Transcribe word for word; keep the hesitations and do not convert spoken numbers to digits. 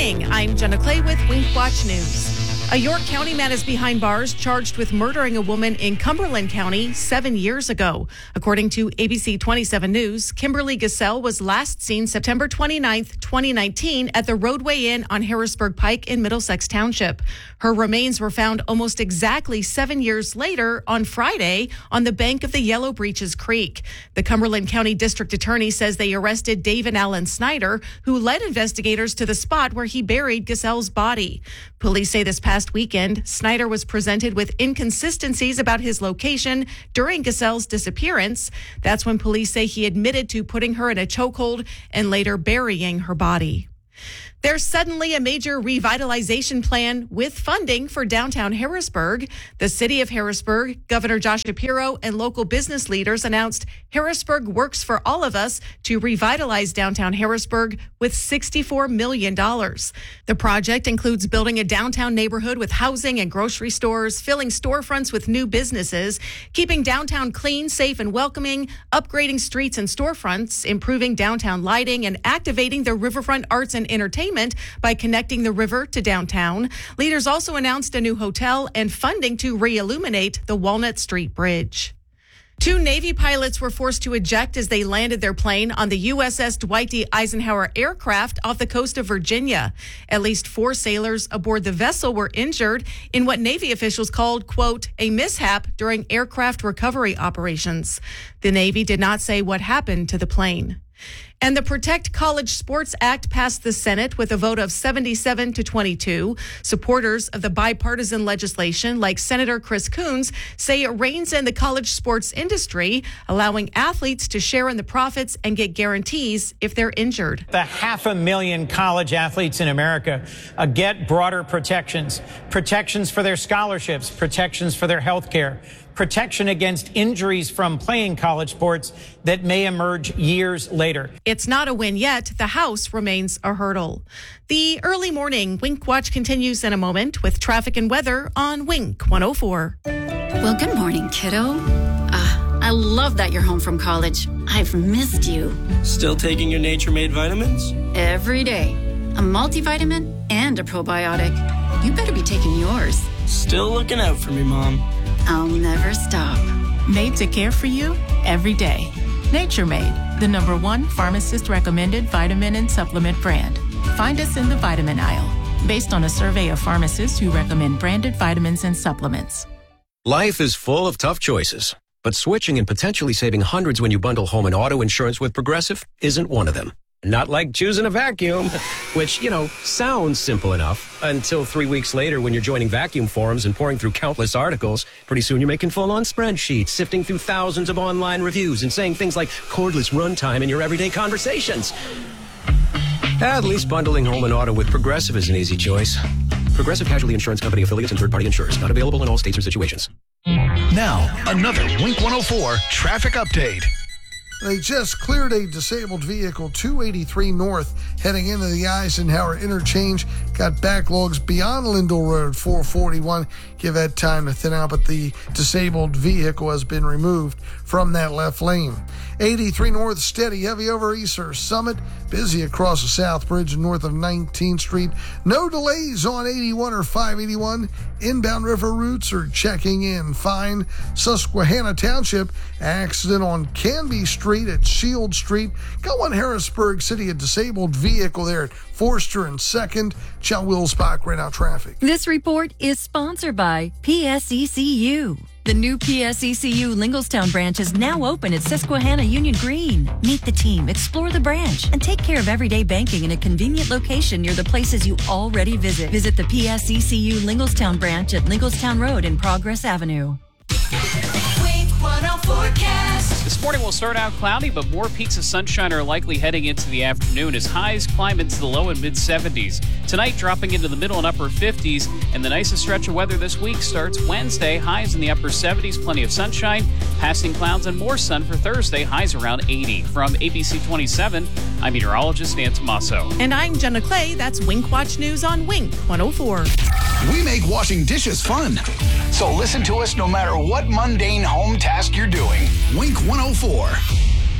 morning. I'm Jenna Clay with Wink Watch News. A York County man is behind bars charged with murdering a woman in Cumberland County seven years ago. According to A B C twenty-seven News, Kimberly Gassell was last seen September twenty-ninth, twenty nineteen at the Roadway Inn on Harrisburg Pike in Middlesex Township. Her remains were found almost exactly seven years later on Friday on the bank of the Yellow Breeches Creek. The Cumberland County District Attorney says they arrested David Allen Snyder, who led investigators to the spot where he buried Gassell's body. Police say this past weekend, Snyder was presented with inconsistencies about his location during Gassell's disappearance. That's when police say he admitted to putting her in a chokehold and later burying her body. There's suddenly a major revitalization plan with funding for downtown Harrisburg. The city of Harrisburg, Governor Josh Shapiro, and local business leaders announced Harrisburg Works for All of Us to revitalize downtown Harrisburg with sixty-four million dollars. The project includes building a downtown neighborhood with housing and grocery stores, filling storefronts with new businesses, keeping downtown clean, safe, and welcoming, upgrading streets and storefronts, improving downtown lighting, and activating the riverfront arts and entertainment by connecting the river to downtown. Leaders also announced a new hotel and funding to re-illuminate the Walnut Street Bridge. Two Navy pilots were forced to eject as they landed their plane on the U S S Dwight D. Eisenhower aircraft off the coast of Virginia. At least four sailors aboard the vessel were injured in what Navy officials called, quote, a mishap during aircraft recovery operations. The Navy did not say what happened to the plane. And the Protect College Sports Act passed the Senate with a vote of seventy-seven to twenty-two. Supporters of the bipartisan legislation, like Senator Chris Coons, say it reins in the college sports industry, allowing athletes to share in the profits and get guarantees if they're injured. The half a million college athletes in America uh, get broader protections, protections for their scholarships, protections for their health care, protection against injuries from playing college sports that may emerge years later. It's not a win yet. The House remains a hurdle. The early morning Wink Watch continues in a moment with traffic and weather on Wink one oh four. Well, good morning, kiddo. Uh, I love that you're home from college. I've missed you. Still taking your Nature-Made vitamins? Every day. A multivitamin and a probiotic. You better be taking yours. Still looking out for me, Mom. I'll never stop. Made to care for you every day. Nature Made, the number one pharmacist recommended vitamin and supplement brand. Find us in the vitamin aisle, based on a survey of pharmacists who recommend branded vitamins and supplements. Life is full of tough choices, but switching and potentially saving hundreds when you bundle home and auto insurance with Progressive isn't one of them. Not like choosing a vacuum, which, you know, sounds simple enough until three weeks later when you're joining vacuum forums and pouring through countless articles. Pretty soon you're making full-on spreadsheets, sifting through thousands of online reviews and saying things like cordless runtime in your everyday conversations. At least bundling home and auto with Progressive is an easy choice. Progressive Casualty Insurance Company affiliates and third-party insurers. Not available in all states or situations. Now, another Wink one oh four traffic update. They just cleared a disabled vehicle, two eighty-three North, heading into the Eisenhower interchange. Got backlogs beyond Lindell Road, four forty-one. Give that time to thin out, but the disabled vehicle has been removed from that left lane. eighty-three North, steady, heavy over Easter Summit. Busy across the South Bridge north of nineteenth Street. No delays on eighty-one or five eighty-one. Inbound river routes are checking in fine. Susquehanna Township, accident on Canby Street at Shield Street. Got one Harrisburg City, a disabled vehicle there at Forster and second. John Wilsbach, right now traffic. This report is sponsored by P S E C U. The new P S E C U Linglestown branch is now open at Susquehanna Union Green. Meet the team, explore the branch, and take care of everyday banking in a convenient location near the places you already visit. Visit the P S E C U Linglestown branch at Linglestown Road and Progress Avenue. Wink one oh forecast. This morning will start out cloudy, but more peaks of sunshine are likely heading into the afternoon as highs climb into the low and mid seventies. Tonight dropping into the middle and upper fifties, and the nicest stretch of weather this week starts Wednesday. Highs in the upper seventies, plenty of sunshine, passing clouds and more sun for Thursday, highs around eighty. From A B C twenty-seven, I'm meteorologist Dan Tomaso. And I'm Jenna Clay. That's Wink Watch News on Wink one oh four. We make washing dishes fun. So listen to us no matter what mundane home task you're doing. Wink one oh four.